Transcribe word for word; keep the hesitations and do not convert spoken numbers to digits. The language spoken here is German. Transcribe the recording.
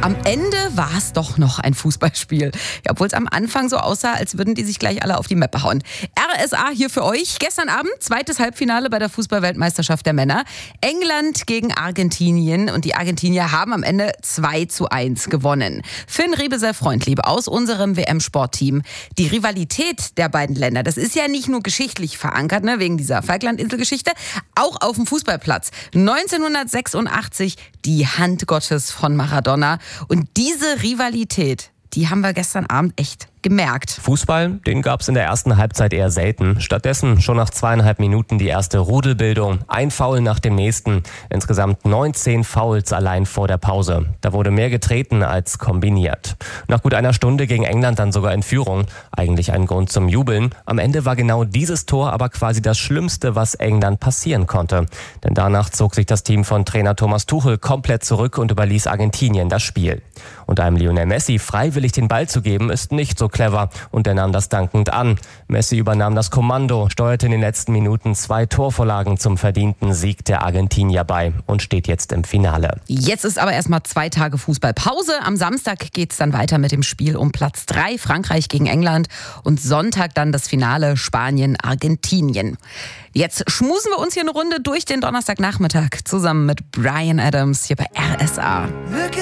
am Ende war es doch noch ein Fußballspiel. Ja, obwohl es am Anfang so aussah, als würden die sich gleich alle auf die Mappe hauen. R S A hier für euch. Gestern Abend zweites Halbfinale bei der Fußball-Weltmeisterschaft der Männer. England gegen Argentinien. Und die Argentinier haben am Ende zwei zu eins gewonnen. Finn Riebesell-Freundlieb aus unserem W M-Sportteam. Die Rivalität der beiden Länder, das ist ja nicht nur geschichtlich verankert, ne, wegen dieser Falklandinselgeschichte, auch auf dem Fußballplatz. neunzehnhundertsechsundachtzig die Hand Gottes von Maradona. Und diese Rivalität, die haben wir gestern Abend echt gemerkt. Fußball, den gab es in der ersten Halbzeit eher selten. Stattdessen schon nach zweieinhalb Minuten die erste Rudelbildung. Ein Foul nach dem nächsten. Insgesamt neunzehn Fouls allein vor der Pause. Da wurde mehr getreten als kombiniert. Nach gut einer Stunde gegen England dann sogar in Führung. Eigentlich ein Grund zum Jubeln. Am Ende war genau dieses Tor aber quasi das Schlimmste, was England passieren konnte. Denn danach zog sich das Team von Trainer Thomas Tuchel komplett zurück und überließ Argentinien das Spiel. Und einem Lionel Messi freiwillig den Ball zu geben, ist nicht so clever, und er nahm das dankend an. Messi übernahm das Kommando, steuerte in den letzten Minuten zwei Torvorlagen zum verdienten Sieg der Argentinier bei und steht jetzt im Finale. Jetzt ist aber erstmal zwei Tage Fußballpause. Am Samstag geht's dann weiter mit dem Spiel um Platz drei, Frankreich gegen England, und Sonntag dann das Finale Spanien-Argentinien. Jetzt schmusen wir uns hier eine Runde durch den Donnerstagnachmittag zusammen mit Bryan Adams hier bei R S A.